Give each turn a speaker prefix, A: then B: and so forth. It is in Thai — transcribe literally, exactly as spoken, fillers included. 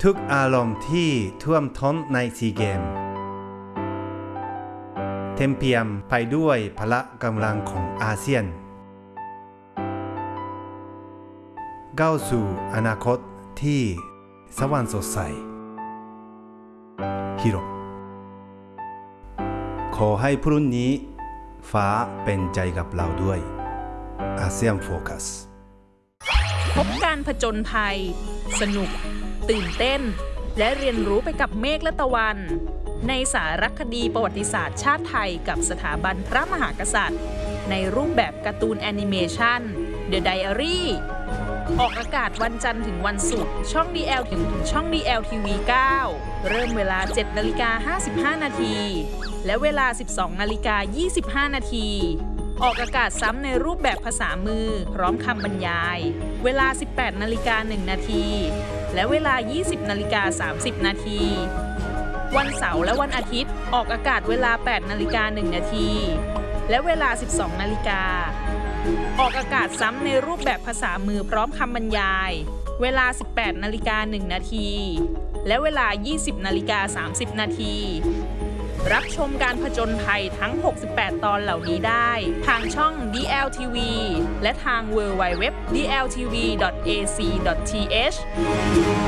A: ทุกอารมณ์ที่ท่วมท้นในซีเกมเต็มเปี่ยมไปด้วยพละกำลังของอาเซียนก้าวสู่อนาคตที่สว่างสดใสฮิโร่ขอให้พรุ่งนี้ฟ้าเป็นใจกับเราด้วยอาเซียนโฟกัส
B: พบการผจญภัยสนุกตื่นเต้นและเรียนรู้ไปกับเมฆและตะวันในสารคดีประวัติศาสตร์ชาติไทยกับสถาบันพระมหากษัตริย์ในรูปแบบการ์ตูนแอนิเมชัน The Diary ออกอากาศวันจันทร์ถึงวันศุกร์ช่อง ดี แอล ถึงช่อง ดี แอล ที วี เก้า เริ่มเวลา เจ็ดนาฬิกาห้าสิบห้านาทีและเวลา สิบสองนาฬิกายี่สิบห้านาทีออกอากาศซ้ำในรูปแบบภาษามือพร้อมคำบรรยายเวลา สิบแปดนาฬิกาหนึ่งนาทีและเวลา ยี่สิบนาฬิกาสามสิบนาทีวันเสาร์และวันอาทิตย์ออกอากาศเวลา แปดนาฬิกาหนึ่งนาทีและเวลา สิบสองนาฬิกาออกอากาศซ้ำในรูปแบบภาษามือพร้อมคำบรรยายเวลา สิบแปดนาฬิกาหนึ่งนาทีและเวลา ยี่สิบนาฬิกาสามสิบนาทีรับชมการผจญภัยทั้ง หกสิบแปด ตอนเหล่านี้ได้ทางช่อง ดี แอล ที วี และทาง ดับเบิลยู ดับเบิลยู ดับเบิลยู ดอท ดี แอล ที วี ดอท เอ ซี ดอท ที เอช